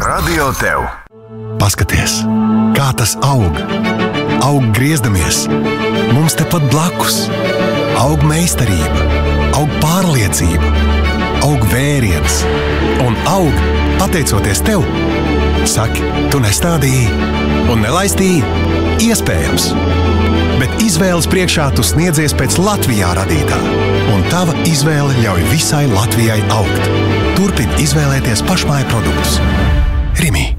Radio tev. Paskaties, kā tas aug. Aug griezdamies. Mums tepat blakus. Aug meistarība. Aug pārliecība. Aug vēriens. Un aug pateicoties tev. Saki, tu nestādīji un nelaistīji? Iespējams. Bet izvēles priekšā tu sniedzies pēc Latvijā radītā. Un tava izvēle ļauj visai Latvijai augt. Turpini izvēlēties pašmāju produktus. Rimi.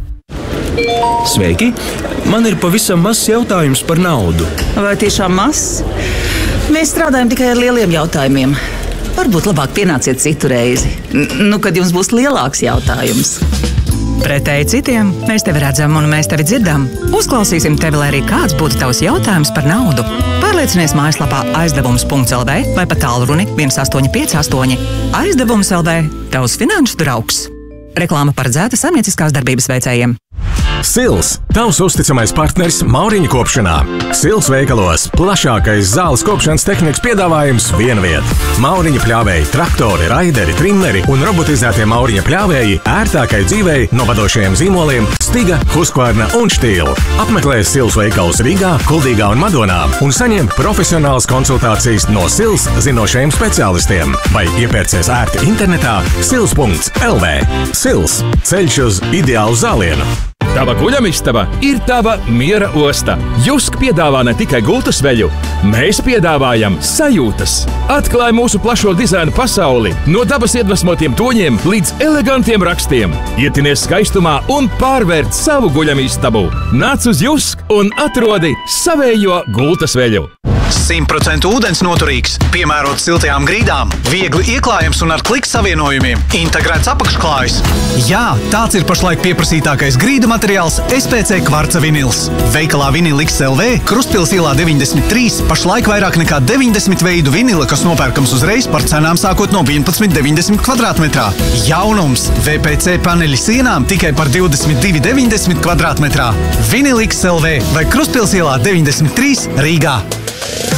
Sveiki! Man ir pavisam mazs jautājums par naudu. Vai tiešām mazs? Mēs strādājam tikai ar lieliem jautājumiem. Varbūt labāk pienāciet citu reizi. Kad jums būs lielāks jautājums. Pretēji citiem, mēs tevi redzam un mēs tevi dzirdam. Uzklausīsim tevi, lai arī kāds būtu tavs jautājums par naudu. Pārliecinies mājaslapā aizdevums.lv vai pa tālruni 1858. Aizdevums LV – tavs finanšu draugs. Reklāma paredzēta saimnieciskās darbības veicējiem. Sils – tavs uzticamais partners Mauriņu kopšanā. Sils veikalos plašākais zāles kopšanas tehnikas piedāvājums vienviet. Mauriņa pļāvēji, traktori, raideri, trimmeri un robotizētie Mauriņa pļāvēji ērtākai dzīvei no vadošajiem zīmoliem Stiga, Husqvarna un Štīla. Apmeklē Sils veikalus Rīgā, Kuldīgā un Madonā un saņem profesionālas konsultācijas no Sils zinošajiem speciālistiem vai iepērcies ērti internetā sils.lv. Sils – ceļš uz ideālu zālienu. Tava guļamistaba ir tava miera osta. Jusk piedāvā ne tikai gultas veļu, mēs piedāvājam sajūtas. Atklāj mūsu plašo dizaina pasauli, no dabas iedvesmotiem toņiem līdz elegantiem rakstiem. Ietinies skaistumā un pārvērt savu guļamistabu. Nāc uz Jusk un atrodi savējo gultas veļu. 100% ūdens noturīgs, piemērots siltajām grīdām, viegli ieklājams un ar kliks savienojumiem, integrēts apakšklājs. Jā, tāds ir pašlaik pieprasītākais grīdu materiāls SPC kvarca vinils. Veikalā Vinil XLV, Krustpils ielā 93, pašlaik vairāk nekā 90 veidu vinila, kas nopērkams uzreiz par cenām sākot no 11,90 kvadrātmetrā. Jaunums VPC paneļi sienām tikai par 22,90 kvadrātmetrā. Vinil XLV vai Krustpils ielā 93 Rīgā.